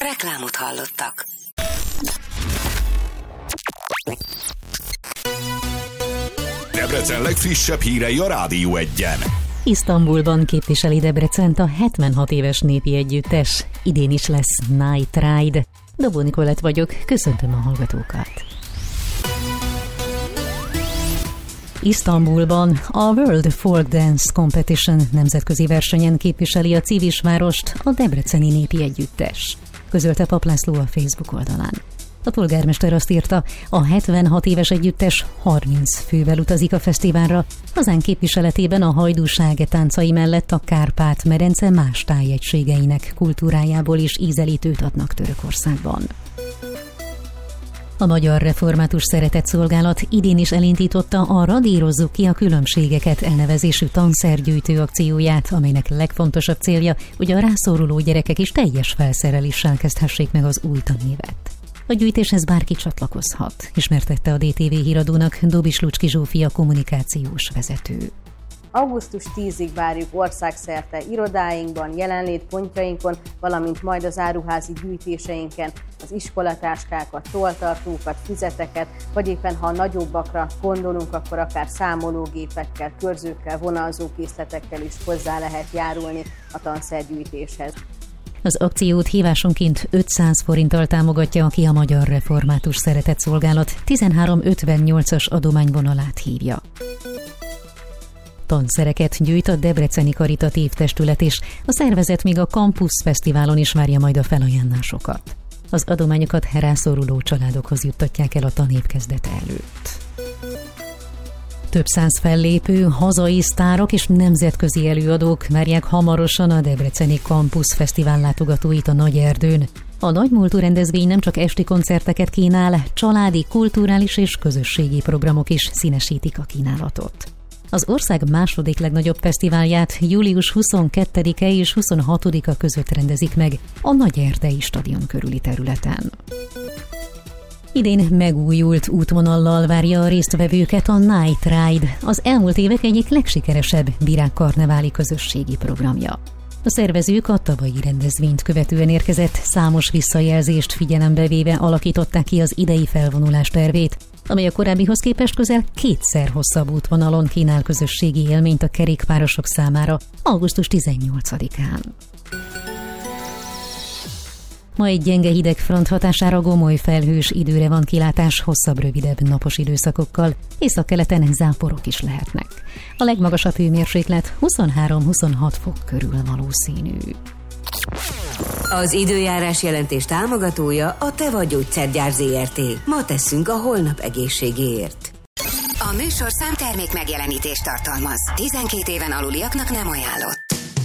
Reklámot hallottak. Debrecen legfrissebb hírei a Rádió Egyen. Isztambulban képviseli Debrecent a 76 éves népi együttes. Idén is lesz Night Ride. Dobó Nikolett vagyok, köszöntöm a hallgatókat. Isztambulban a World Folk Dance Competition nemzetközi versenyen képviseli a Civisvárost a debreceni népi együttes, közölte Pap László a Facebook oldalán. A polgármester azt írta, a 76 éves együttes 30 fővel utazik a fesztiválra, hazánk képviseletében a hajdúság táncai mellett a Kárpát-medence más tájegységeinek kultúrájából is ízelítőt adnak Törökországban. A Magyar Református Szeretetszolgálat idén is elindította a Radírozzuk ki a különbségeket elnevezésű tanszergyűjtő akcióját, amelynek legfontosabb célja, hogy a rászoruló gyerekek is teljes felszereléssel kezdhessék meg az új tanévet. A gyűjtéshez bárki csatlakozhat, ismertette a DTV híradónak Dobis Lucski Zsófia kommunikációs vezető. Augusztus 10-ig várjuk országszerte irodáinkban, jelenlétpontjainkon, valamint majd az áruházi gyűjtéseinken az iskolatáskákat, tolltartókat, füzeteket, vagy éppen ha nagyobbakra gondolunk, akkor akár számológépekkel, körzőkkel, vonalzókészletekkel is hozzá lehet járulni a tanszergyűjtéshez. Az akciót hívásonként 500 forinttal támogatja, aki a Magyar Református Szeretetszolgálat 1358-as adományvonalát hívja. Tanszereket gyűjt a Debreceni Karitatív Testület is, a szervezet még a Campus Fesztiválon is várja majd a felajánlásokat. Az adományokat rászoruló családokhoz juttatják el a tanév kezdete előtt. Több száz fellépő, hazai sztárok és nemzetközi előadók várják hamarosan a Debreceni Campus Fesztivál látogatóit a Nagyerdőn. A nagymúltú rendezvény nem csak esti koncerteket kínál, családi, kulturális és közösségi programok is színesítik a kínálatot. Az ország második legnagyobb fesztiválját július 22-e és 26-a között rendezik meg a Nagyerdei stadion körüli területen. Idén megújult útvonallal várja a résztvevőket a Night Ride, az elmúlt évek egyik legsikeresebb virágkarneváli közösségi programja. A szervezők a tavalyi rendezvényt követően érkezett számos visszajelzést figyelembe véve alakították ki az idei felvonulás tervét, amely a korábbihoz képest közel 2-szer hosszabb útvonalon kínál közösségi élményt a kerékpárosok számára augusztus 18-án. Ma egy gyenge hidegfront hatására gomoly felhős időre van kilátás hosszabb, rövidebb napos időszakokkal, északkeleten záporok is lehetnek. A legmagasabb hőmérséklet 23-26 fok körül valószínű. Az időjárás jelentés támogatója a Te vagy gyógyszergyár Zrt. Ma tesszünk a holnap egészségéért. A műsorszám termék megjelenítést tartalmaz. 12 éven aluliaknak nem ajánlott.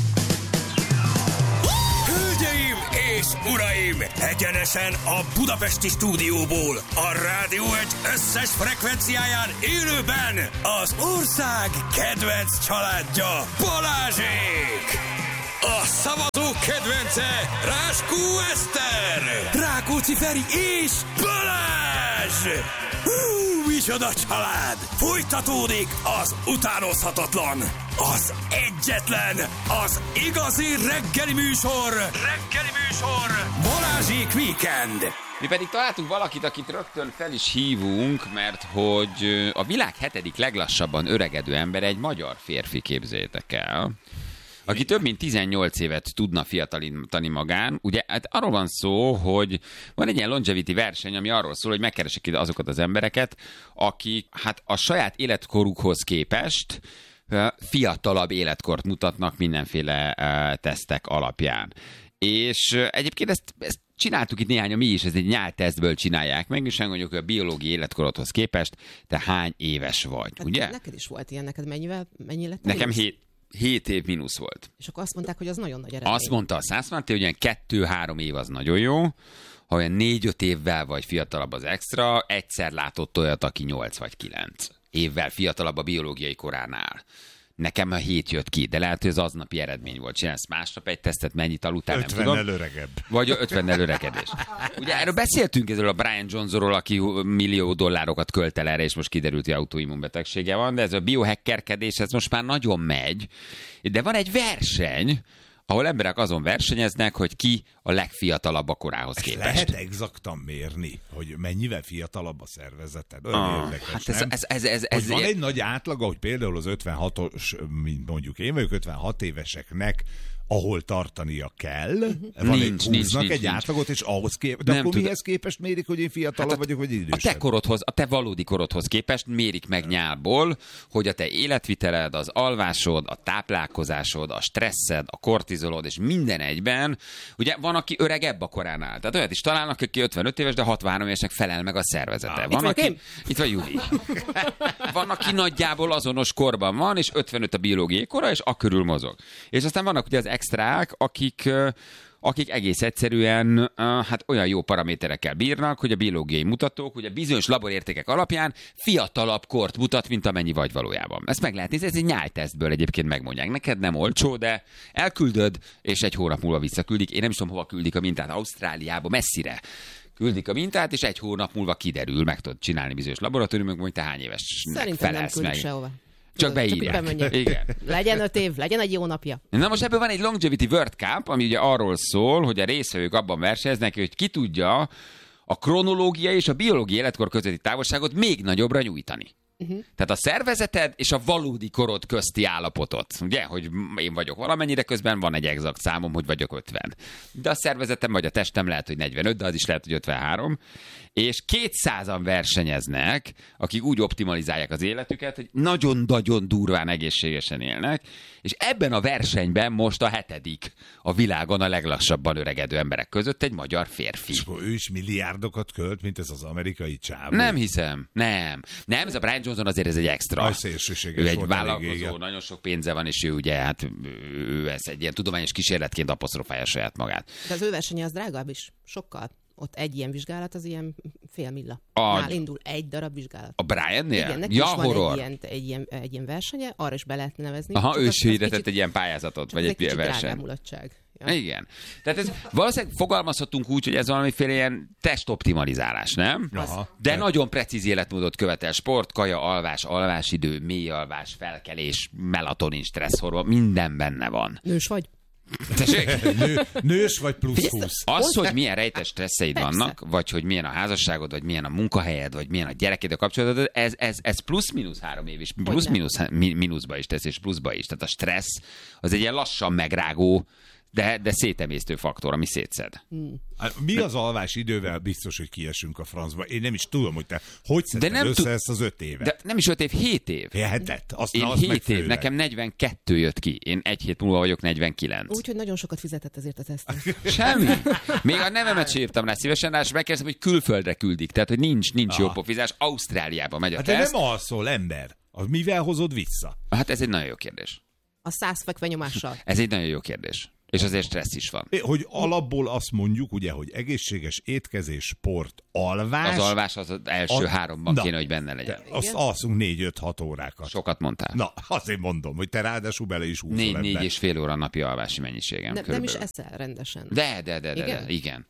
Hölgyeim és uraim! Egyenesen a budapesti stúdióból, a Rádió Egy összes frekvenciáján élőben az ország kedvenc családja, Balázsék! A szavazók kedvence, Ráskó Eszter, Rákóczi Feri és Balázs! Micsoda család! Folytatódik az utánozhatatlan, az egyetlen, az igazi reggeli műsor, Balázsék Weekend! Mi pedig találtunk valakit, akit rögtön fel is hívunk, mert hogy a világ 7. leglassabban öregedő ember egy magyar férfi, képzeljétek el, aki több mint 18 évet tudna fiatalítani magán. Ugye hát arról van szó, hogy van egy ilyen longevity verseny, ami arról szól, hogy megkeresik azokat az embereket, akik hát a saját életkorukhoz képest fiatalabb életkort mutatnak mindenféle tesztek alapján. És egyébként ezt csináltuk itt néhányan mi is, ez egy nyáltesztből csinálják meg, és mondjuk, hogy a biológiai életkorodhoz képest te hány éves vagy, hát ugye? Neked is volt ilyen, neked mennyi lett? Nekem 7 év mínusz volt. És akkor azt mondták, hogy az nagyon nagy eredmény. Azt mondta a szászmánté, hogy olyan 2-3 év az nagyon jó, ha olyan 4-5 évvel vagy fiatalabb az extra, egyszer látott olyat, aki 8 vagy 9 évvel fiatalabb a biológiai koránál. Nekem a 7 jött ki, de lehet, hogy az aznapi eredmény volt. Csinálsz másnap egy tesztet, mennyit aludtál, nem tudom. 50-nel öregebb. Vagy 50-nel öregedés. Ugye erről beszéltünk, ezzel a Brian Johnsonról, aki millió dollárokat költ el erre, és most kiderült, hogy autoimmunbetegsége van, de ez a biohackerkedés, ez most már nagyon megy. De van egy verseny, ahol emberek azon versenyeznek, hogy ki a legfiatalabb a korához képest. Lehet exaktan mérni, hogy mennyivel fiatalabb a szervezeted? Olyan érdekes, hát hogy van egy nagy átlaga, hogy például az 56-os, mondjuk én vagyok 56 éveseknek, ahol tartania kell, húznak egy átlagot, és ahhoz képest, de akkor mihez képest mérik, hogy én fiatalabb vagyok, vagy idősebb? A te korodhoz, a te valódi korodhoz képest mérik meg nyálból, hogy a te életviteled, az alvásod, a táplálkozásod, a stresszed, a kortizolod, és minden egyben, ugye van, aki öregebb a koránál. Tehát olyat is találnak, aki 55 éves, de 63 évesnek felel meg a szervezete. Van, aki... Itt van Júli. Van, aki nagyjából azonos korban van, és 55 a biológiai kora, és akörül mozog. És aztán vannak ugye az extrák, akik egész egyszerűen hát olyan jó paraméterekkel bírnak, hogy a biológiai mutatók, ugye bizonyos laborértékek alapján fiatalabb kort mutat, mint amennyi vagy valójában. Ezt meg lehet nézni, ez egy nyájtesztből egyébként megmondják. Neked nem olcsó, de elküldöd, és egy hónap múlva visszaküldik. Én nem is tudom, hova küldik a mintát, Ausztráliába, messzire. Küldik a mintát, és egy hónap múlva kiderül, meg tudod csinálni bizonyos laboratóriumokban, hogy te hány évesnek felelsz meg. Sehova. Csak beírják. Igen. Legyen 5 év, legyen egy jó napja. Na most ebből van egy Longevity World Cup, ami ugye arról szól, hogy a résztvevők abban versenyeznek, hogy ki tudja a kronológiai és a biológiai életkor közötti távolságot még nagyobbra nyújtani. Tehát a szervezeted és a valódi korod közti állapotot. Ugye, hogy én vagyok valamennyire, közben van egy exakt számom, hogy vagyok 50. De a szervezetem vagy a testem lehet, hogy 45, de az is lehet, hogy 53. És 200-an versenyeznek, akik úgy optimalizálják az életüket, hogy nagyon-nagyon durván egészségesen élnek, és ebben a versenyben most a 7. a világon a leglassabban öregedő emberek között egy magyar férfi. És akkor ő is milliárdokat költ, mint ez az amerikai csávó. Nem hiszem. Nem, ez a Brian Johnson azért ez egy extra. Ő egy vállalkozó, nagyon sok pénze van, és ő ugye, hát ő ez egy ilyen tudományos kísérletként apostrofálja saját magát. De az ő versenye az drágább is, sokkal. Ott egy ilyen vizsgálat az ilyen fél milla. Nál indul egy darab vizsgálat. A Briannél? Igen, neki is van egy ilyen versenye, arra is be lehet nevezni. Aha, ő is hirdetett egy ilyen pályázatot, vagy egy verseny. Ja. Igen. Tehát ez valószínűleg fogalmazhatunk úgy, hogy ez valamiféle ilyen testoptimalizálás, nem? Aha. De nagyon precíz életmódot követel. Sport, kaja, alvás, alvásidő, mély alvás, felkelés, melatonin, stresszhormon, minden benne van. Nős vagy? Nős vagy plusz 20. Az, hogy milyen rejtes stresszeid vannak, vagy hogy milyen a házasságod, vagy milyen a munkahelyed, vagy milyen a gyerekéd a kapcsolatod, ez plusz-minusz 3 év is, plusz-minuszba is tesz, és pluszba is. Tehát a stressz az egy ilyen lassan megrágó, de szétemésztő faktor, ami szétszed. Mi az alvás idővel biztos, hogy kiesünk a francba? Én nem is tudom, hogy te hogy szedted össze ezt az 5 évet. De nem is 5 év, 7 év. Hetet. Én 7 év, nekem 42 jött ki. Én 1 hét múlva vagyok 49. Úgyhogy nagyon sokat fizetett ezért a tesztet. Semmi. Még a nevemet sem írtam rá szívesen, és megkérdeztem, hogy külföldre küldik. Tehát, hogy nincs jó pofizás. Ausztráliába megy a teszt. De nem alszol, ember. Mivel hozod vissza? Hát ez egy nagyon jó kérdés. A 100 fekvenyomással. Ez egy nagyon jó kérdés. És azért stressz is van. Hogy alapból azt mondjuk, ugye, hogy egészséges étkezés, sport, alvás. Az alvás az első 3-ban kéne, hogy benne legyen. Azt alszunk 4-5-6 órákat. Sokat mondtál. Na, azért mondom, hogy te ráadásul bele is húzol ebbe. 4,5 óra napi alvási mennyiségem. Nem is eszel rendesen. De. Igen.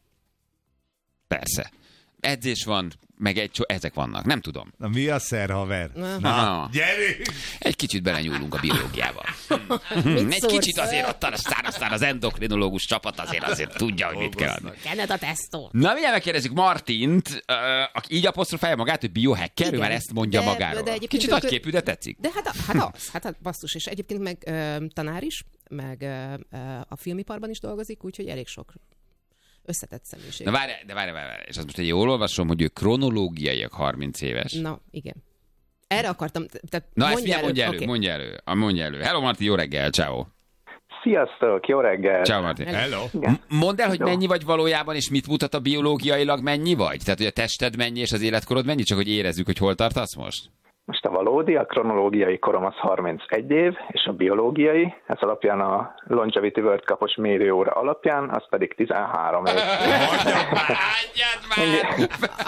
Persze. Edzés van, meg ezek vannak. Nem tudom. Na, mi a szer, haver? Na, gyerünk! Egy kicsit belenyúlunk a biológiába. Egy kicsit azért ott aztán az endokrinológus csapat azért tudja, hogy mit kell adni. Kenned a tesztó. Na, mindjárt megkérdezzük Martint, aki így apostrofálja magát, hogy biohacker, ő már ezt mondja magáról. Kicsit nagyképű, de tetszik. De hát basszus, és egyébként meg tanár is, meg a filmiparban is dolgozik, úgyhogy elég sok összetett személyiség. Na várj, és azt most jól olvasom, hogy ő kronológiaiak 30 éves. Na, igen. Erre akartam... Na, ezt mondja elő. Hello, Marti, jó reggel, ciao. Sziasztok, jó reggel. Ciao, Marti. Hello. Mondd el, hogy mennyi vagy valójában, és mit mutat a biológiailag mennyi vagy? Tehát, hogy a tested mennyi, és az életkorod mennyi, csak hogy érezzük, hogy hol tartasz most? Most a valódi, a kronológiai korom az 31 év, és a biológiai, ez alapján a Longevity World Cup-os mérőóra alapján, az pedig 13 év. Hagyjad már!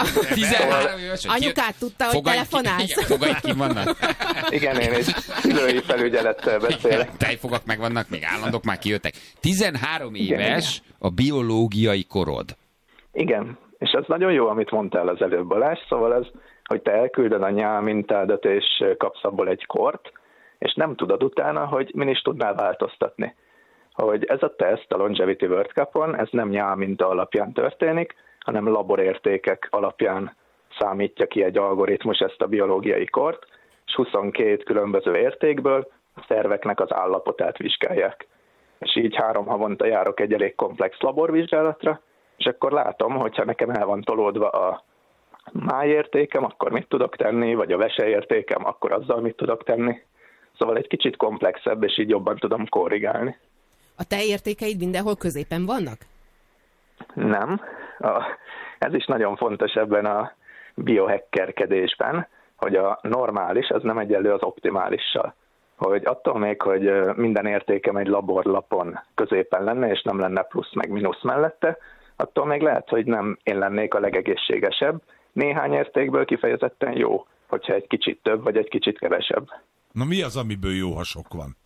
13 éves. Anyukát tudta, hogy telefonálsz. Fogaid ki vannak? Igen, én egy szülői felügyelettel beszélek. Tejfogak meg vannak, még állandók már kijöttek. 13 éves a biológiai korod. Igen, és ez nagyon jó, amit mondtál az előbb, Balázs, szóval ez, hogy te elküldöd a nyálmintádat, és kapsz abból egy kort, és nem tudod utána, hogy min is tudnál változtatni. hogy ez a teszt a Longevity World Cup-on, ez nem nyálminta alapján történik, hanem laborértékek alapján számítja ki egy algoritmus ezt a biológiai kort, és 22 különböző értékből a szerveknek az állapotát vizsgálják. És így 3 havonta járok egy elég komplex laborvizsgálatra, és akkor látom, hogyha nekem el van tolódva a májértékem, akkor mit tudok tenni, vagy a veseértékem, akkor azzal mit tudok tenni. Szóval egy kicsit komplexebb, és így jobban tudom korrigálni. A te értékeid mindenhol középen vannak? Nem. Ez is nagyon fontos ebben a biohackerkedésben, hogy a normális az nem egyenlő az optimálissal. Hogy attól még, hogy minden értékem egy laborlapon középen lenne, és nem lenne plusz meg mínusz mellette, attól még lehet, hogy nem én lennék a legegészségesebb. Néhány értékből kifejezetten jó, hogyha egy kicsit több, vagy egy kicsit kevesebb. Na mi az, amiből jó, ha sok van?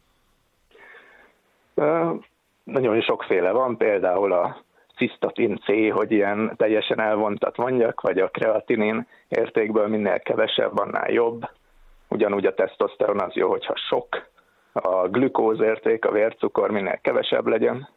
Nagyon sokféle van, például a cisztatin C, hogy ilyen teljesen elvontat mondjak, vagy a kreatinin értékből minél kevesebb, annál jobb. Ugyanúgy a tesztoszteron az jó, hogyha sok. A glükóz érték, a vércukor minél kevesebb legyen.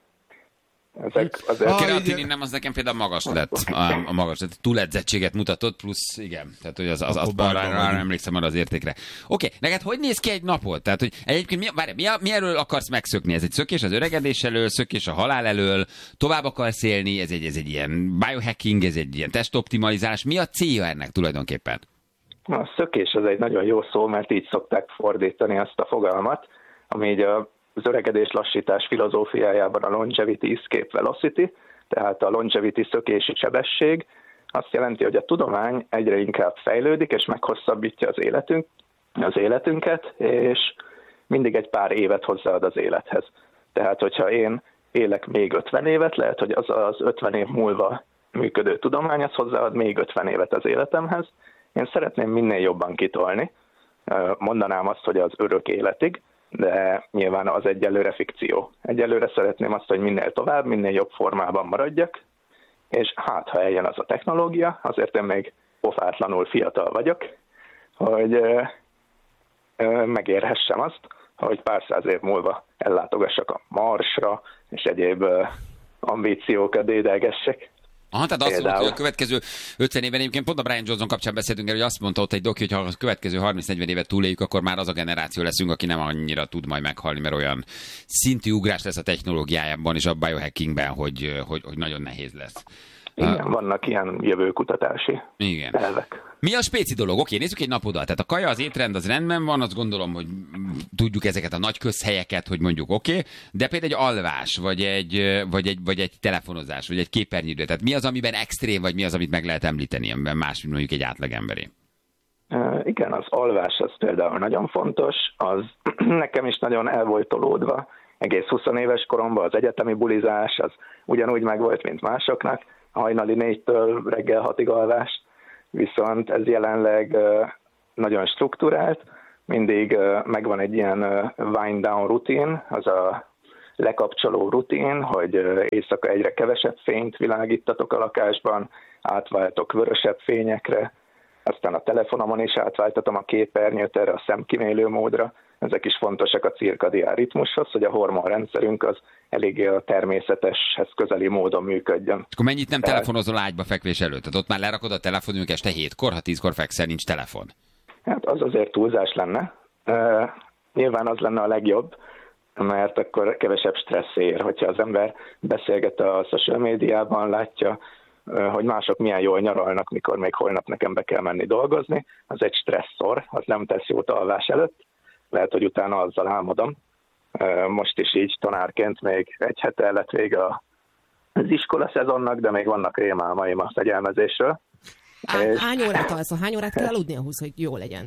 A kreatinin nem, az nekem például magas lett. A magas lett. Túledzettséget mutatott, plusz igen. Tehát, hogy az arra emlékszem arra az értékre. Oké, neked hogy néz ki egy napot? Tehát, hogy egyébként mi erről akarsz megszökni? Ez egy szökés az öregedés elől, szökés a halál elől, tovább akarsz élni, ez egy ilyen biohacking, ez egy ilyen testoptimalizálás. Mi a célja ennek tulajdonképpen? A szökés az egy nagyon jó szó, mert így szokták fordítani azt a fogalmat, ami így az öregedés lassítás filozófiájában a longevity escape velocity, tehát a longevity szökési sebesség, azt jelenti, hogy a tudomány egyre inkább fejlődik, és meghosszabbítja az életünket, és mindig egy pár évet hozzáad az élethez. Tehát, hogyha én élek még 50 évet, lehet, hogy az 50 év múlva működő tudomány, az hozzáad még 50 évet az életemhez. Én szeretném minél jobban kitolni. Mondanám azt, hogy az örök életig, de nyilván az egyelőre fikció. Egyelőre szeretném azt, hogy minél tovább, minél jobb formában maradjak, és hát, ha eljön az a technológia, azért én még pofátlanul fiatal vagyok, hogy megérhessem azt, hogy pár száz év múlva ellátogassak a Marsra, és egyéb ambíciókat dédelgessek. Aha, tehát azt mondta, hogy a következő 50 évben, egyébként pont a Brian Johnson kapcsán beszéltünk el, hogy azt mondta ott egy doki, hogy ha a következő 30-40 évet túléljük, akkor már az a generáció leszünk, aki nem annyira tud majd meghalni, mert olyan szintű ugrás lesz a technológiájában és a biohackingben, hogy nagyon nehéz lesz. Igen, vannak ilyen jövőkutatási elvek. Mi a spéci dolog? Oké, nézzük egy napodat. Tehát a kaja, az étrend az rendben van, azt gondolom, hogy tudjuk ezeket a nagy közhelyeket, hogy mondjuk oké, de például egy alvás, vagy egy telefonozás, vagy egy képernyőidő. Tehát mi az, amiben extrém, vagy mi az, amit meg lehet említeni, amiben más, mint mondjuk egy átlagemberé? Igen, az alvás az például nagyon fontos, az nekem is nagyon el volt tolódva. Egész 20 éves koromban az egyetemi bulizás, az ugyanúgy megvolt, mint másoknak. Hajnali 4-től reggel 6-ig alvás, viszont ez jelenleg nagyon struktúrált, mindig megvan egy ilyen wind down rutin, az a lekapcsoló rutin, hogy éjszaka egyre kevesebb fényt világítatok a lakásban, átváltok vörösebb fényekre, aztán a telefonomon is átváltatom a képernyőt erre a szemkímélő módra. Ezek is fontosak a cirkadián ritmushoz, hogy a hormonrendszerünk az eléggé a természeteshez közeli módon működjön. És akkor mennyit nem telefonozol ágyba fekvés előtt? Tehát ott már lerakod a telefonunk este 7-kor, ha 10-kor fekszel, nincs telefon. Hát az azért túlzás lenne. Nyilván az lenne a legjobb, mert akkor kevesebb stressz ér, hogyha az ember beszélget a social médiában, látja, hogy mások milyen jól nyaralnak, mikor még holnap nekem be kell menni dolgozni, az egy stresszor, az nem tesz jót alvás előtt. Lehet, hogy utána azzal álmodom. Most is így tanárként még egy hete lett vége az iskola szezonnak, de még vannak rémálmaim a fegyelmezésről. Hány órát alszol? Hány órát kell aludni ahhoz, hogy jó legyen?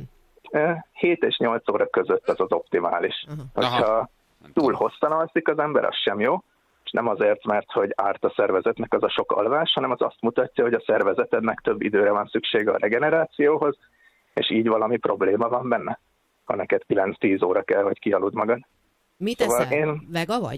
7 és 8 óra között az optimális. Hogyha túl hosszan alszik az ember, az sem jó, és nem azért, mert hogy árt a szervezetnek az a sok alvás, hanem az azt mutatja, hogy a szervezetednek több időre van szüksége a regenerációhoz, és így valami probléma van benne, ha neked 9-10 óra kell, hogy kialudd magad. Mit eszel? Vega vagy?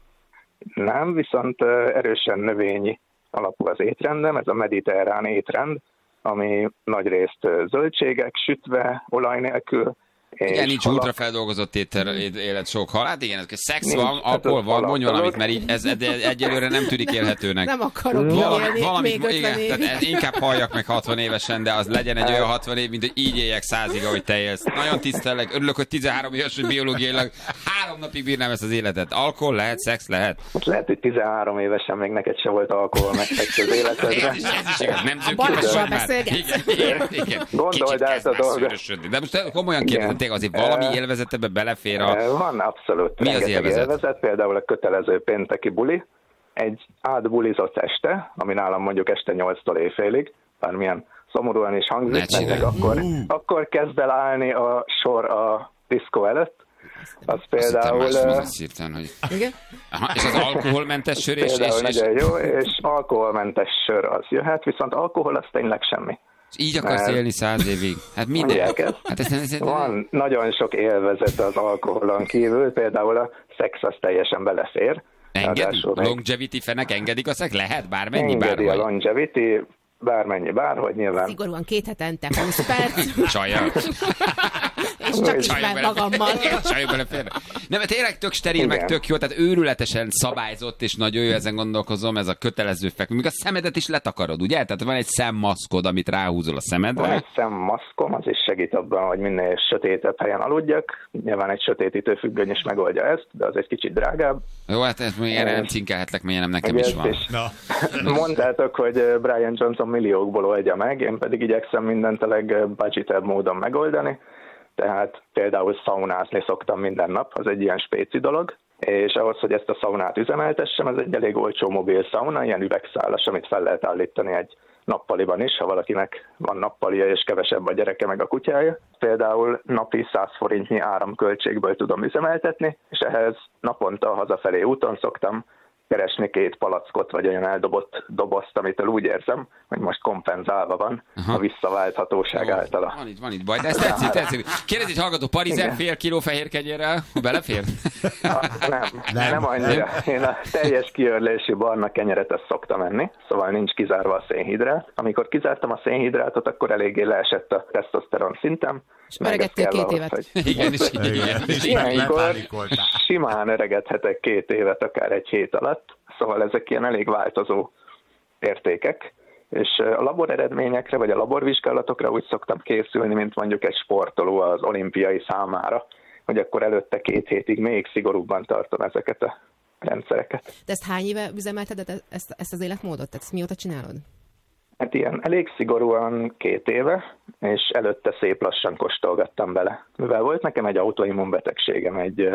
Nem, viszont erősen növényi alapú az étrendem, ez a mediterrán étrend, ami nagyrészt zöldségek, sütve, olaj nélkül, Igen, nincs ultrafeldolgozott élet sok hal. Hát igen, szex van, alkohol van, mondj valamit, mert így ez egyelőre nem tűnik élhetőnek. Nem akarok élni még 50 évig. Tehát inkább halljak meg 60 évesen, de az legyen egy olyan 60 év, mint hogy így éljek 100-ig, ahogy te élsz. Nagyon tisztellek, örülök, hogy 13 éves, hogy biológiailag 3 napig bírnám ezt az életet. Alkohol lehet, szex lehet. Most lehet, hogy 13 évesen még neked se volt alkohol, meg szex az életedre. Ez is igaz, nem Balázsral beszélgetsz? Igen. Gondold át a dolgot. De most komolyan kérdezem, azért valami élvezetebe belefér a... Van, abszolút. Mi az élvezet? Például a kötelező pénteki buli, egy átbulizott este, ami nálam mondjuk este 8-tól éjfélig, bármilyen szomorúan is hangzik, meg akkor kezd el állni a sor a diszkó előtt. Az például... Igen? Aha, és az alkoholmentes sör és... Például nagyon jó, és alkoholmentes sör az jöhet, viszont alkohol az tényleg semmi. Így akarsz élni 100 évig? Hát minden. Hát van nagyon sok élvezet az alkoholon kívül, például a szex az teljesen belefér. Engedi? Longevity fenek engedik a szex? Lehet bármennyi? Engedi a longevity, bármennyi, bárhogy nyilván. Szigorúan 2 hetente 20 perc. Csajjal. És csak ismer magammal. Csajjal belefér. Nem, mert tényleg tök steril, meg tök jó, tehát őrületesen szabályzott, és nagyon jó, ezen gondolkozom, ez a kötelező fekvő. Még a szemedet is letakarod, ugye? Tehát van egy szemmaszkod, amit ráhúzol a szemedre. Van egy szemmaszkom, az is segít abban, hogy minél sötétebb helyen aludjak. Nyilván egy sötétítőfüggöny is megoldja ezt, de az egy kicsit drágább. Jó, hát erre nem cinkelhetlek, mert nekem is van. Mondtátok, hogy Brian Johnson milliókból oldja meg, én pedig igyekszem mindent a legbudgetebb módon megoldani. Tehát például szaunázni szoktam minden nap, az egy ilyen spéci dolog, és ahhoz, hogy ezt a szaunát üzemeltessem, ez egy elég olcsó mobil szauna, ilyen üvegszálas, amit fel lehet állítani egy nappaliban is, ha valakinek van nappalia és kevesebb a gyereke meg a kutyája. Például napi 100 forintnyi áramköltségből tudom üzemeltetni, és ehhez naponta hazafelé úton szoktam keresni 2 palackot, vagy olyan eldobott dobozt, amitől úgy érzem, hogy most kompenzálva van a visszaválthatóság általa. Van itt baj, de ez tetszik. Kérdez egy hallgató, parizer fél kiló fehér kenyérrel belefér? Nem annyira. Én a teljes kiörlési barna kenyeret ezt szoktam enni, szóval nincs kizárva a szénhidrát. Amikor kizártam a szénhidrátot, akkor eléggé leesett a tesztoszteron szintem. És öregedtél 2 évet. Igen. Ilyenkor simán öregedhetek 2 évet, akár egy hét alatt. Szóval ezek ilyen elég változó értékek. És a labor eredményekre, vagy a laborvizsgálatokra úgy szoktam készülni, mint mondjuk egy sportoló az olimpiai számára, hogy akkor előtte 2 hétig még szigorúbban tartom ezeket a rendszereket. De ezt hány éve üzemelted ezt az életmódot? Tehát ezt mióta csinálod? Hát ilyen elég szigorúan 2 éve, és előtte szép lassan kóstolgattam bele. Mivel volt nekem egy autoimmunbetegségem, egy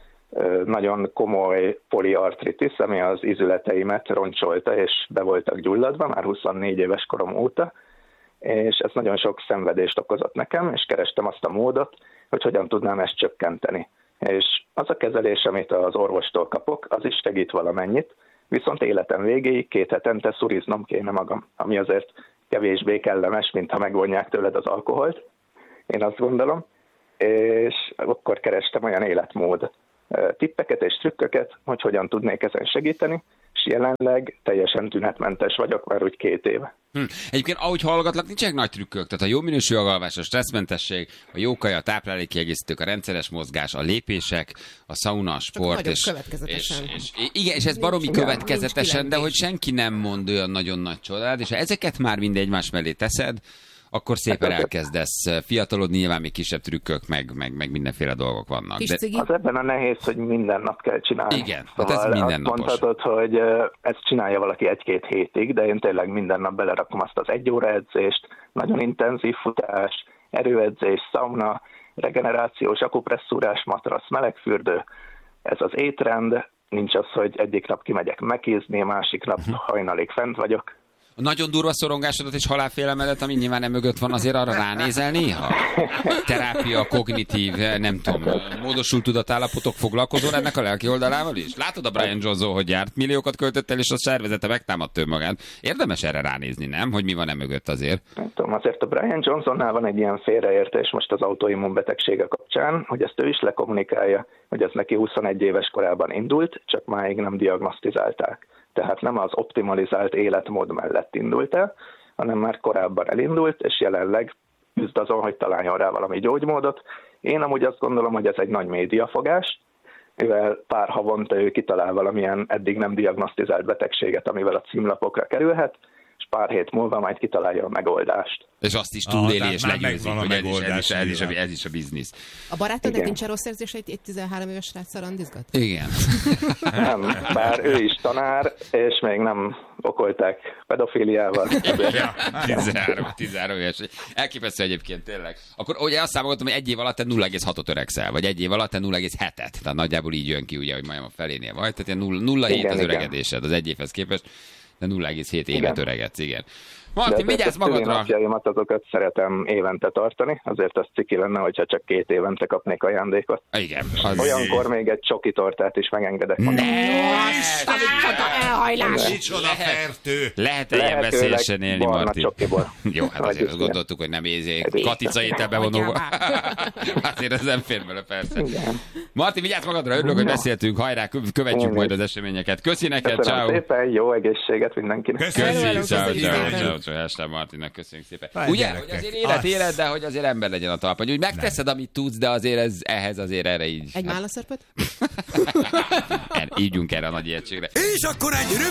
nagyon komoly poliartritis, ami az izületeimet roncsolta, és be voltak gyulladva már 24 éves korom óta, és ez nagyon sok szenvedést okozott nekem, és kerestem azt a módot, hogy hogyan tudnám ezt csökkenteni. És az a kezelés, amit az orvostól kapok, az is segít valamennyit, viszont életem végéig 2 hetente szuriznom kéne magam, ami azért kevésbé kellemes, mint ha megvonják tőled az alkoholt, én azt gondolom, és akkor kerestem olyan életmód tippeket és trükköket, hogy hogyan tudnék ezen segíteni, és jelenleg teljesen tünetmentes vagyok már úgy 2 éve. Egyébként ahogy hallgatlak, nincsenek nagy trükkök, tehát a jó minőségű alvás, a stresszmentesség, a jó kaja, a táplálékkiegészítők, a rendszeres mozgás, a lépések, a szauna, a sport, és igen, és ez baromi következetesen, de hogy senki nem mond olyan nagyon nagy csodát, és ha ezeket már mind egymás mellé teszed, akkor szépen elkezdesz fiatalodni, nyilván még kisebb trükkök, meg mindenféle dolgok vannak. De... Az ebben a nehéz, hogy minden nap kell csinálni. Igen, szóval hát ez mindennapos. Mondhatod, hogy ezt csinálja valaki 1-2 hétig, de én tényleg minden nap belerakom azt az 1 óra edzést, nagyon intenzív futás, erőedzés, szauna, regenerációs, akupresszúrás, matrac, melegfürdő. Ez az étrend, nincs az, hogy egyik nap kimegyek mekizni, másik nap hajnalig fent vagyok. A nagyon durva szorongásodat és halálfélelmedet, ami nyilván nem mögött van, azért arra ránézel néha? Terápia, kognitív, nem tudom, módosult tudatállapotok, foglalkozol ennek a lelki oldalával is? Látod a Brian Johnson, hogy járt, milliókat költött el, és a szervezete megtámadta önmagát. Érdemes erre ránézni, nem? Hogy mi van mögött azért? Nem tudom, azért a Brian Johnsonnál van egy ilyen félreértés most az autoimmunbetegsége kapcsán, hogy ezt ő is lekommunikálja, hogy ez neki 21 éves korában indult, csak máig nem diagnosztizálták. Tehát nem az optimalizált életmód mellett indult el, hanem már korábban elindult, és jelenleg küzd azon, hogy találjon rá valami gyógymódot, Én amúgy azt gondolom, hogy ez egy nagy médiafogás, mivel pár havonta ő kitalál valamilyen eddig nem diagnosztizált betegséget, amivel a címlapokra kerülhet, és pár hét múlva majd kitalálja a megoldást. És azt is túléli, és legyőzik, hogy ez is a biznisz. A barátodnak nincs rossz érzés, egy 13 éves sráccal randizgat? Igen. Nem, bár ő is tanár, és még nem okolták pedofíliával. 13 éves. Elképesztő egyébként tényleg. Akkor ugye azt számoltam, hogy egy év alatt te 0,6-ot öregszel, vagy egy év alatt te 0,7-et. Tehát nagyjából így jön ki, ugye, hogy majdnem a felénél vagy. Tehát 0,7 az öregedésed az egy évhez képest, de 0,7 évet öregedsz, igen. Martin, vigyázz magadra! A napjaimat azokat szeretem évente tartani, azért az ciki lenne, hogyha csak 2 évente kapnék ajándékot. Igen. Olyankor még egy csoki tortát is megengedek. Elhajlás! Micsoda fertő! Lehet ilyen veszélyesen élni, Martin? Csokiból. Jó, hát azért azt gondoltuk, hogy nem Katica étel bevonóval. Azért ez nem fér bele, persze. Martin, vigyázz magadra, örülök, hogy beszéltünk, hajrá, követjük majd az eseményeket. Köszi neked, ciao. Szépen, jó egészséget mindenkinek. Köszönjük, ciao. Hástább Martinnak, köszönjük szépen. Ugye, hogy azért élet, de hogy azért ember legyen a talpon. Úgy megteszed, amit tudsz, de azért ehhez azért erre így. Egy málaszörpöt? Ígyunk erre a nagy értségre. És akkor egy